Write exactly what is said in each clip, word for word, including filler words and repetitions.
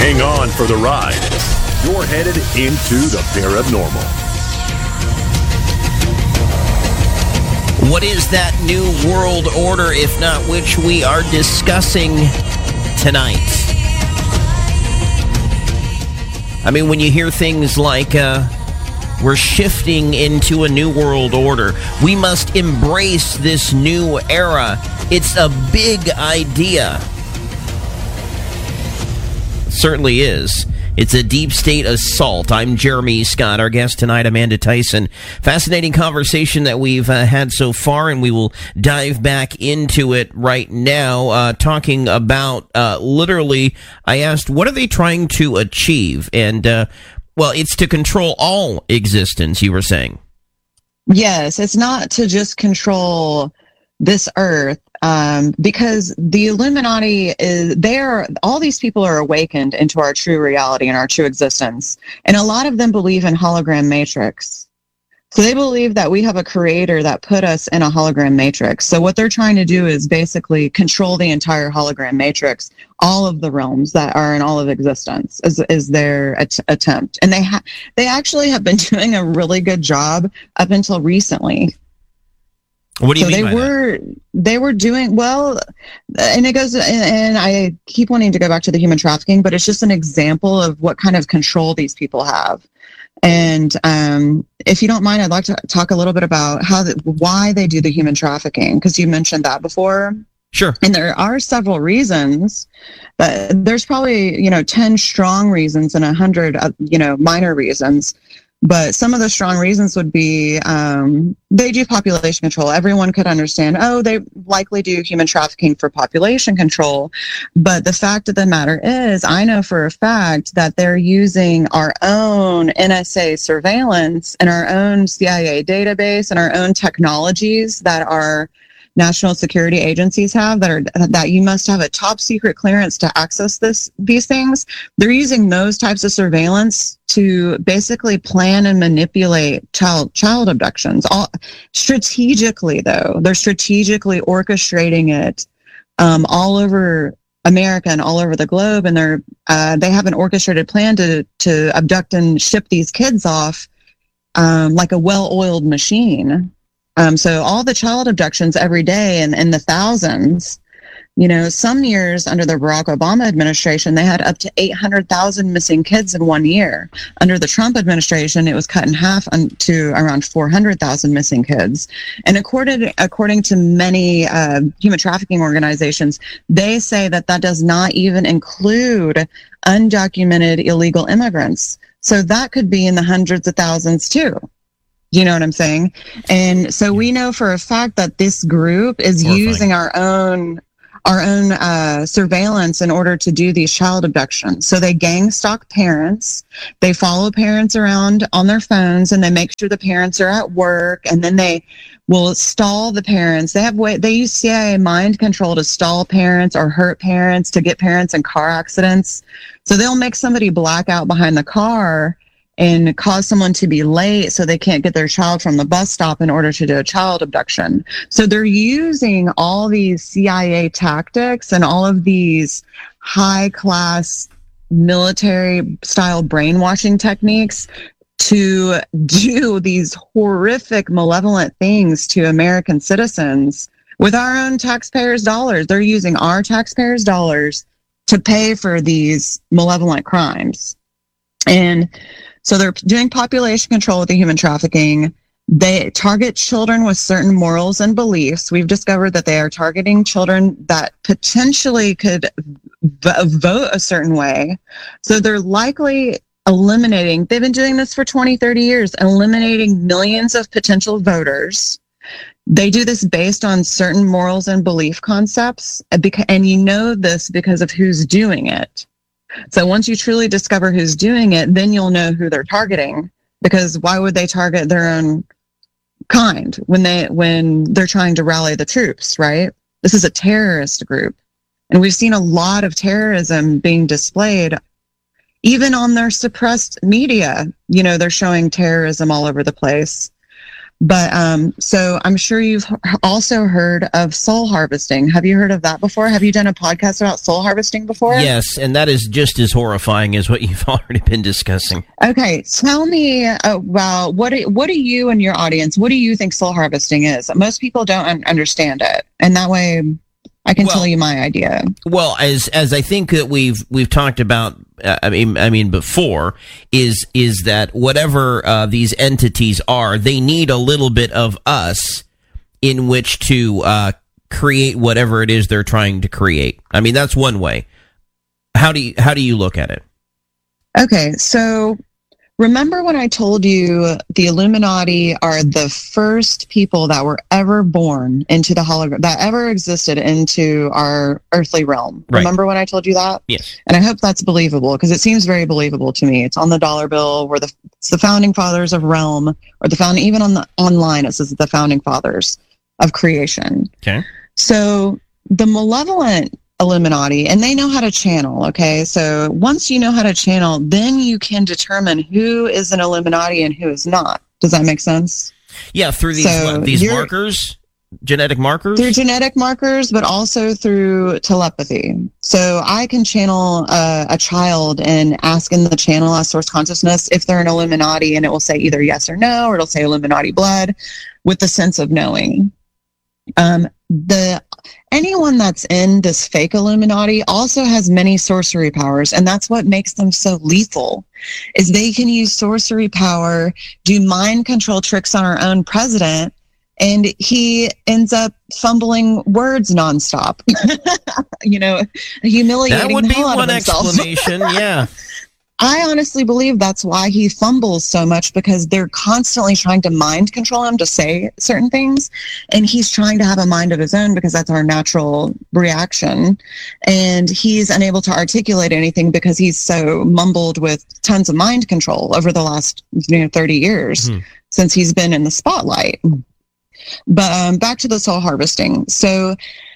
Hang on for the ride. You're headed into the paranormal. What is that new world order, if not which we are discussing tonight? I mean, when you hear things like, uh, we're shifting into a new world order, we must embrace this new era. It's a big idea. It certainly is. It's a deep state assault. I'm Jeremy Scott. Our guest tonight, Amanda Tyson. Fascinating conversation that we've uh, had so far, and we will dive back into it right now, uh, talking about uh, literally, I asked, what are they trying to achieve? And, uh, well, it's to control all existence, you were saying. Yes, it's not to just control this earth. Um, because the Illuminati is there, all these people are awakened into our true reality and our true existence. And a lot of them believe in hologram matrix. So they believe that we have a creator that put us in a hologram matrix. So what they're trying to do is basically control the entire hologram matrix, all of the realms that are in all of existence is, is their at- attempt. And they ha- they actually have been doing a really good job up until recently. What do you so mean they by were that? They were doing well, and it goes, and, and I keep wanting to go back to the human trafficking, but it's just an example of what kind of control these people have. And um, if you don't mind, I'd like to talk a little bit about how the, why they do the human trafficking, because you mentioned that before. Sure. And there are several reasons, but there's probably, you know, ten strong reasons and a hundred, uh, you know, minor reasons. But some of the strong reasons would be um, they do population control. Everyone could understand, oh, they likely do human trafficking for population control. But the fact of the matter is, I know for a fact that they're using our own N S A surveillance and our own C I A database and our own technologies that our national security agencies have that are that you must have a top secret clearance to access this these things. They're using those types of surveillance to basically plan and manipulate child child abductions. All strategically, though, they're strategically orchestrating it um, all over America and all over the globe, and they're uh, they have an orchestrated plan to to abduct and ship these kids off um, like a well-oiled machine. Um, so all the child abductions every day and in, in the thousands, you know, some years under the Barack Obama administration, they had up to eight hundred thousand missing kids in one year. Under the Trump administration, it was cut in half to around four hundred thousand missing kids. And according, according to many uh, human trafficking organizations, they say that that does not even include undocumented illegal immigrants. So that could be in the hundreds of thousands too. Do you know what I'm saying? And so we know for a fact that this group is Horrifying. using our own our own uh, surveillance in order to do these child abductions. So they gang stalk parents. They follow parents around on their phones, and they make sure the parents are at work, and then they will stall the parents. They have way, they use C I A mind control to stall parents or hurt parents, to get parents in car accidents. So they'll make somebody black out behind the car and cause someone to be late so they can't get their child from the bus stop in order to do a child abduction. So they're using all these C I A tactics and all of these high-class military-style brainwashing techniques to do these horrific, malevolent things to American citizens with our own taxpayers' dollars. They're using our taxpayers' dollars to pay for these malevolent crimes. And so they're doing population control with the human trafficking. They target children with certain morals and beliefs. We've discovered that they are targeting children that potentially could v- vote a certain way. So they're likely eliminating, they've been doing this for twenty, thirty years, eliminating millions of potential voters. They do this based on certain morals and belief concepts. And you know this because of who's doing it. So once you truly discover who's doing it, then you'll know who they're targeting, because why would they target their own kind when they when they're trying to rally the troops, right? This is a terrorist group. And we've seen a lot of terrorism being displayed even on their suppressed media. You know, they're showing terrorism all over the place. But um, so I'm sure you've also heard of soul harvesting. Have you heard of that before? Have you done a podcast about soul harvesting before? Yes, and that is just as horrifying as what you've already been discussing. Okay, tell me about what do, what do you and your audience, what do you think soul harvesting is? Most people don't un- understand it, and that way I can well, tell you my idea. Well, as as I think that we've we've talked about, uh, I mean, I mean before, is is that whatever uh, these entities are, they need a little bit of us in which to uh, create whatever it is they're trying to create. I mean, that's one way. How do you how do you look at it? Okay, so remember when I told you the Illuminati are the first people that were ever born into the hologram, that ever existed into our earthly realm? Right. Remember when I told you that? Yes. And I hope that's believable, because it seems very believable to me. It's on the dollar bill, where the it's the founding fathers of realm, or the founding, even on the online it says the founding fathers of creation. Okay. So the malevolent Illuminati, and they know how to channel. Okay, so once you know how to channel, then you can determine who is an Illuminati and who is not. Does that make sense? Yeah, through these So what, these you're- markers, genetic markers. Through genetic markers, but also through telepathy. So I can channel uh, a child and ask in the channel as source consciousness if they're an Illuminati, and it will say either yes or no, or it'll say Illuminati blood, with the sense of knowing. Um, the anyone that's in this fake Illuminati also has many sorcery powers, and that's what makes them so lethal, is they can use sorcery power, do mind control tricks on our own president, and he ends up fumbling words nonstop. You know, humiliating That would the be hell out one of himself. explanation, yeah. I honestly believe that's why he fumbles so much, because they're constantly trying to mind control him to say certain things. And he's trying to have a mind of his own, because that's our natural reaction. And he's unable to articulate anything because he's so mumbled with tons of mind control over the last you know, thirty years hmm. since he's been in the spotlight. But um, back to the soul harvesting. So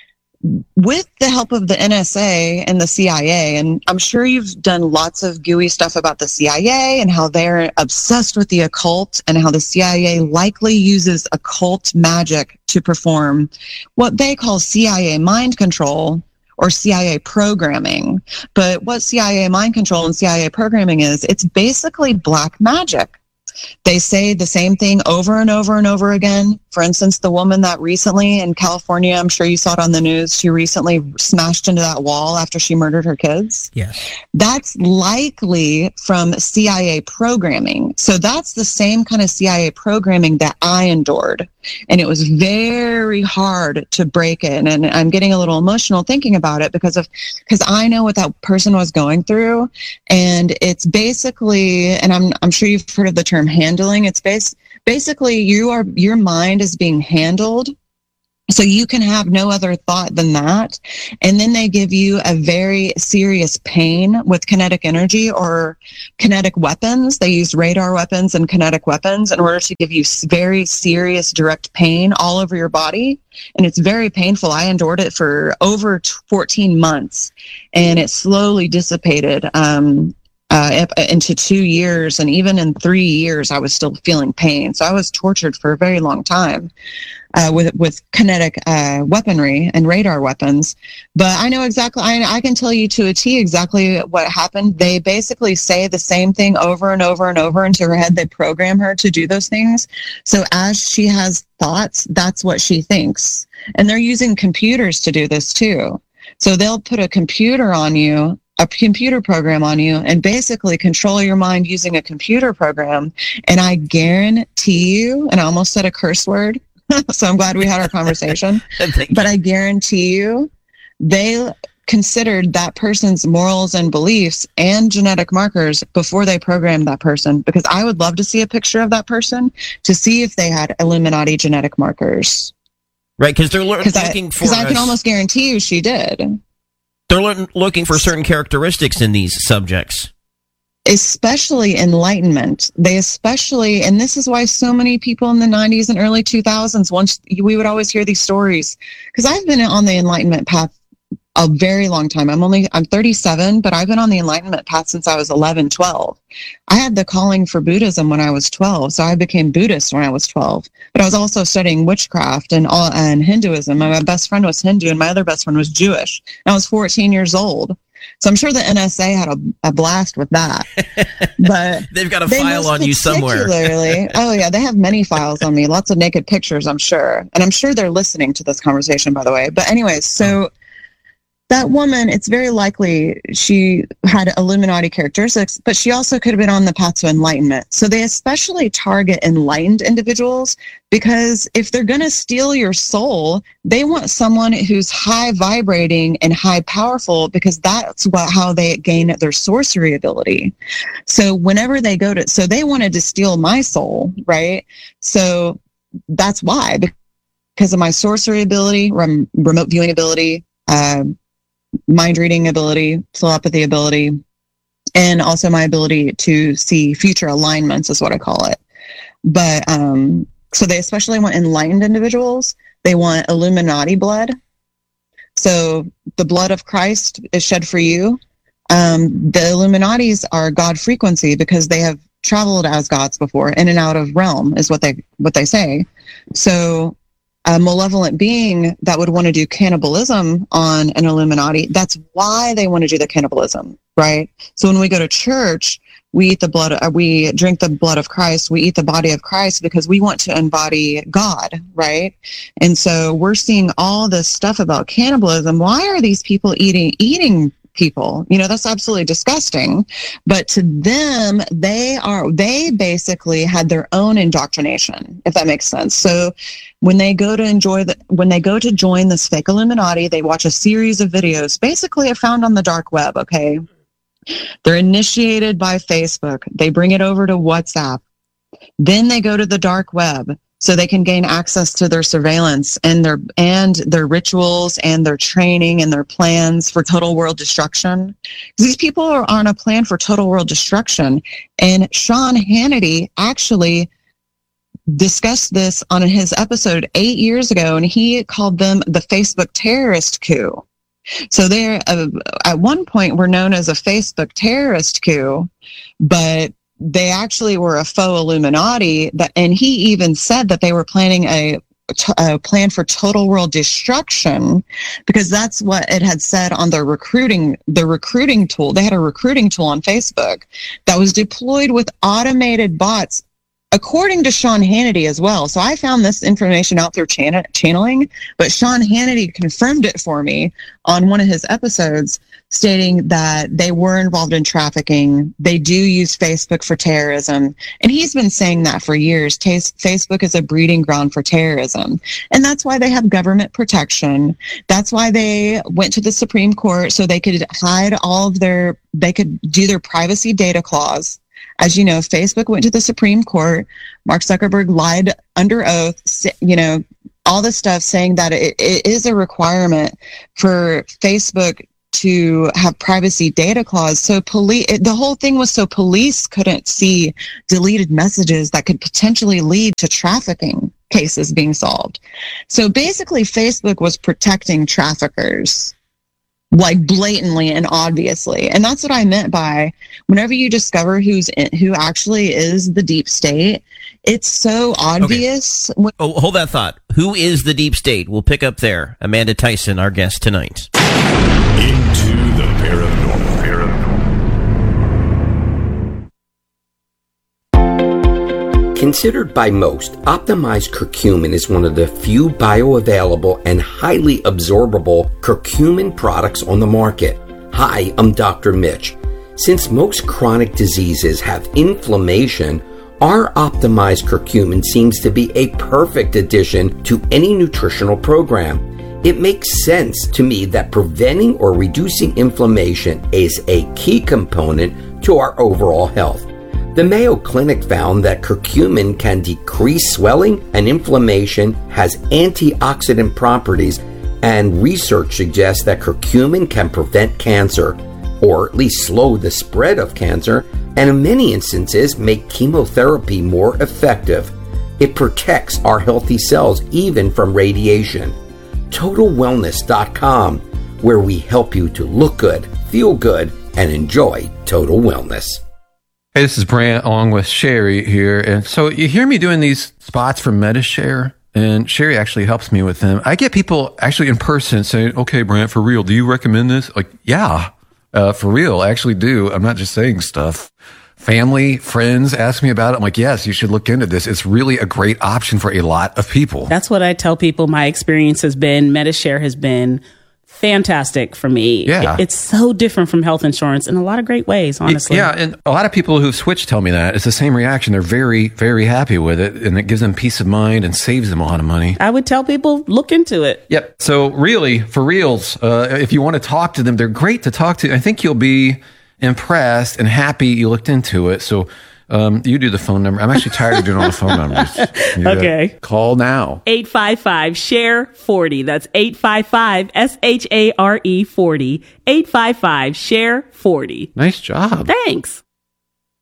with the help of the N S A and the C I A, and I'm sure you've done lots of gooey stuff about the C I A and how they're obsessed with the occult, and how the C I A likely uses occult magic to perform what they call C I A mind control or C I A programming. But what C I A mind control and C I A programming is, it's basically black magic. They say the same thing over and over and over again. For instance, the woman that recently in California, I'm sure you saw it on the news, she recently smashed into that wall after she murdered her kids. Yes. That's likely from C I A programming. So that's the same kind of C I A programming that I endured. And it was very hard to break it. And I'm getting a little emotional thinking about it, because of because I know what that person was going through. And it's basically, and I'm I'm sure you've heard of the term handling. It's base, basically you are your mind is being handled, so you can have no other thought than that. And then they give you a very serious pain with kinetic energy or kinetic weapons. They use radar weapons and kinetic weapons in order to give you very serious direct pain all over your body. And it's very painful. I endured it for over fourteen months, and it slowly dissipated um, uh, into two years. And even in three years, I was still feeling pain. So I was tortured for a very long time. Uh, with with kinetic uh, weaponry and radar weapons. But I know exactly, I, I can tell you to a T exactly what happened. They basically say the same thing over and over and over into her head. They program her to do those things. So as she has thoughts, that's what she thinks. And they're using computers to do this too. So they'll put a computer on you, a computer program on you, and basically control your mind using a computer program. And I guarantee you, and I almost said a curse word, so I'm glad we had our conversation. But I guarantee you, they considered that person's morals and beliefs and genetic markers before they programmed that person. Because I would love to see a picture of that person to see if they had Illuminati genetic markers. Right, because they're lo- looking I, for... Because I can almost guarantee you she did. They're lo- looking for certain characteristics in these subjects. Especially enlightenment. They especially, and this is why so many people in the nineties and early two thousands, once we would always hear these stories, because I've been on the enlightenment path a very long time. I'm only, I'm thirty-seven, but I've been on the enlightenment path since I was eleven, twelve. I had the calling for Buddhism when I was twelve. So I became Buddhist when I was twelve, but I was also studying witchcraft and all, and Hinduism. My best friend was Hindu and my other best friend was Jewish. And I was fourteen years old. So I'm sure the N S A had a, a blast with that. But they've got a file on you somewhere. Oh yeah, they have many files on me. Lots of naked pictures, I'm sure. And I'm sure they're listening to this conversation, by the way. But anyways, so that woman, it's very likely she had Illuminati characteristics, but she also could have been on the path to enlightenment. So they especially target enlightened individuals because if they're going to steal your soul, they want someone who's high vibrating and high powerful because that's what how they gain their sorcery ability. So whenever they go to, so they wanted to steal my soul, right? So that's why, because of my sorcery ability, rem- remote viewing ability, um, mind reading ability, telepathy ability, and also my ability to see future alignments is what I call it. But um, so they especially want enlightened individuals. They want Illuminati blood. So the blood of Christ is shed for you. Um, the Illuminatis are God frequency because they have traveled as gods before, in and out of realm is what they what they say. So a malevolent being that would want to do cannibalism on an Illuminati, that's why they want to do the cannibalism, right? So when we go to church, we eat the blood, uh, we drink the blood of Christ, we eat the body of Christ because we want to embody God, right? And so we're seeing all this stuff about cannibalism. Why are these people eating eating people? You know, that's absolutely disgusting. But to them, they are, they basically had their own indoctrination, if that makes sense. So when they go to enjoy the, when they go to join this fake Illuminati, they watch a series of videos, basically are found on the dark web. Okay. They're initiated by Facebook. They bring it over to WhatsApp. Then they go to the dark web so they can gain access to their surveillance and their and their rituals and their training and their plans for total world destruction. These people are on a plan for total world destruction. And Sean Hannity actually discussed this on his episode eight years ago, and he called them the Facebook terrorist coup. So they uh, at one point were known as a Facebook terrorist coup, but they actually were a faux Illuminati. That, and he even said that they were planning a, a plan for total world destruction because that's what it had said on their recruiting, the recruiting tool. They had a recruiting tool on Facebook that was deployed with automated bots, according to Sean Hannity as well. So I found this information out through chan- channeling, but Sean Hannity confirmed it for me on one of his episodes, stating that they were involved in trafficking. They do use Facebook for terrorism. And he's been saying that for years. T- Facebook is a breeding ground for terrorism. And that's why they have government protection. That's why they went to the Supreme Court so they could hide all of their, they could do their privacy data clause. As you know, Facebook went to the Supreme Court. Mark Zuckerberg lied under oath, you know, all this stuff saying that it, it is a requirement for Facebook to have privacy data clause. So police, the whole thing was so police couldn't see deleted messages that could potentially lead to trafficking cases being solved. So basically, Facebook was protecting traffickers, like blatantly and obviously. And that's what I meant by whenever you discover who's in, who actually is the deep state, it's so obvious. Okay. Oh, hold that thought. Who is the deep state? We'll pick up there. Amanda Tyson, our guest tonight. Into the paranormal. paranormal. Considered by most, optimized curcumin is one of the few bioavailable and highly absorbable curcumin products on the market. Hi, I'm Doctor Mitch. Since most chronic diseases have inflammation, our optimized curcumin seems to be a perfect addition to any nutritional program. It makes sense to me that preventing or reducing inflammation is a key component to our overall health. The Mayo Clinic found that curcumin can decrease swelling and inflammation, has antioxidant properties, and research suggests that curcumin can prevent cancer, or at least slow the spread of cancer, and in many instances make chemotherapy more effective. It protects our healthy cells even from radiation. Total Wellness dot com. where we help you to look good, feel good, and enjoy total wellness. Hey, this is Brant along with Sherry here. And so you hear me doing these spots for MediShare, and Sherry actually helps me with them. I get people actually in person saying, okay, Brant, for real, do you recommend this? Like, yeah, uh, for real, I actually do. I'm not just saying stuff. Family, friends ask me about it. I'm like, yes, you should look into this. It's really a great option for a lot of people. That's what I tell people. My experience has been, MediShare has been fantastic for me. Yeah. It, it's so different from health insurance in a lot of great ways, honestly. Yeah, and a lot of people who've switched tell me that. It's the same reaction. They're very, very happy with it, and it gives them peace of mind and saves them a lot of money. I would tell people, look into it. Yep. So really, for reals, uh, if you want to talk to them, they're great to talk to. I think you'll be impressed and happy you looked into it. So um, you do the phone number. I'm actually tired of doing all the phone numbers. You Okay. Call now. eight five five, S H A R E, forty. That's eight five five, S H A R E, forty. eight five five, S H A R E, forty. Nice job. Thanks.